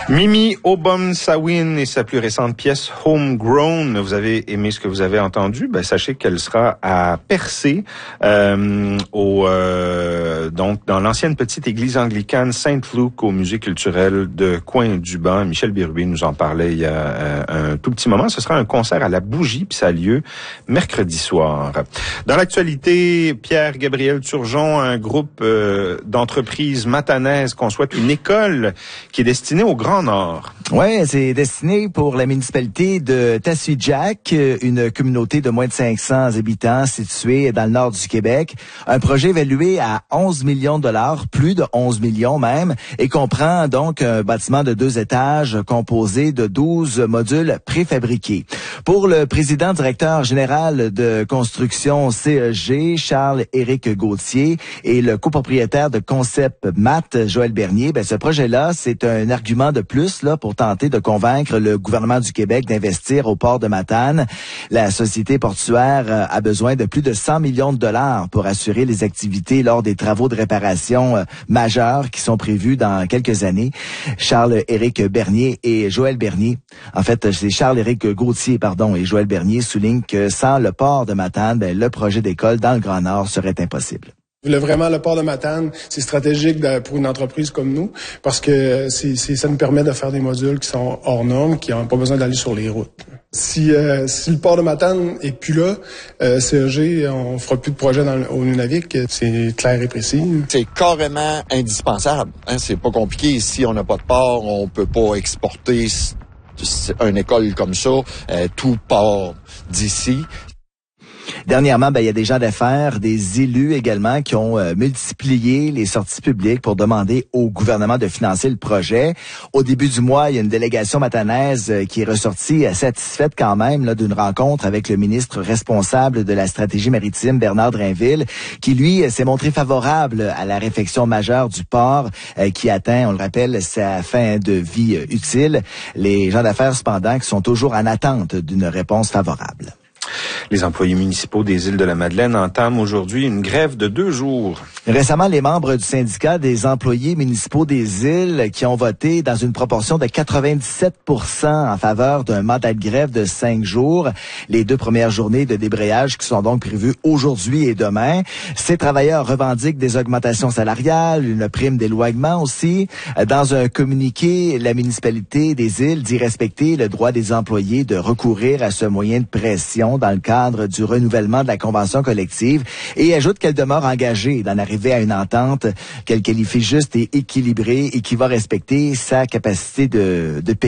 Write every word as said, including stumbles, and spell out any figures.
Mimi Obomsawin et sa plus récente pièce Homegrown. Vous avez aimé ce que vous avez entendu? Ben, sachez qu'elle sera à Percé, euh, au, euh, donc dans l'ancienne petite église anglicane Saint-Luc au musée culturel de Coin-du-Banc. Michel Birubé nous en parlait il y a euh, un tout petit moment. Ce sera un concert à la Bougie, puis ça a lieu mercredi soir. Dans l'actualité, Pierre-Gabriel Turgeon, un groupe euh, d'entreprises matanaises conçoit une école qui est destinée au Grand Nord. Ouais, c'est destiné pour la municipalité de Tasiac, une communauté de moins de cinq cents habitants située dans le nord du Québec. Un projet évalué à onze millions de dollars, plus de onze millions même, et comprend donc un bâtiment de deux étages composé de douze modules préfabriqués. Pour le président directeur général de construction C E G, Charles-Éric Gauthier, et le copropriétaire de Concept Mat, Joël Bernier, ben ce projet-là, c'est un argument de plus là pour tenter de convaincre le gouvernement du Québec d'investir au port de Matane. La société portuaire a besoin de plus de cent millions de dollars pour assurer les activités lors des travaux de réparation euh, majeurs qui sont prévus dans quelques années. Charles-Éric Bernier et Joël Bernier, en fait, c'est Charles-Éric Gauthier, pardon, et Joël Bernier soulignent que sans le port de Matane, ben, le projet d'école dans le Grand Nord serait impossible. Le, vraiment, le port de Matane, c'est stratégique de, pour une entreprise comme nous parce que c'est, c'est, ça nous permet de faire des modules qui sont hors normes, qui n'ont pas besoin d'aller sur les routes. Si, euh, si le port de Matane est plus là, euh, C E G, on fera plus de projet dans, au Nunavik. C'est clair et précis. C'est carrément indispensable. Hein? C'est pas compliqué. Si on n'a pas de port, on peut pas exporter une école comme ça. Euh, tout part d'ici. Dernièrement, ben il y a des gens d'affaires, des élus également qui ont euh, multiplié les sorties publiques pour demander au gouvernement de financer le projet. Au début du mois, il y a une délégation matanaise euh, qui est ressortie euh, satisfaite quand même là, d'une rencontre avec le ministre responsable de la stratégie maritime, Bernard Drainville, qui lui euh, s'est montré favorable à la réfection majeure du port euh, qui atteint, on le rappelle, sa fin de vie euh, utile. Les gens d'affaires, cependant, qui sont toujours en attente d'une réponse favorable. Les employés municipaux des îles de la Madeleine entament aujourd'hui une grève de deux jours. Récemment, les membres du syndicat des employés municipaux des îles qui ont voté dans une proportion de quatre-vingt-dix-sept pour cent en faveur d'un mandat de grève de cinq jours. Les deux premières journées de débrayage qui sont donc prévues aujourd'hui et demain. Ces travailleurs revendiquent des augmentations salariales, une prime d'éloignement aussi. Dans un communiqué, la municipalité des îles dit respecter le droit des employés de recourir à ce moyen de pression dans le cadre du renouvellement de la convention collective et ajoute qu'elle demeure engagée d'en arriver à une entente qu'elle qualifie juste et équilibrée et qui va respecter sa capacité de, de payer.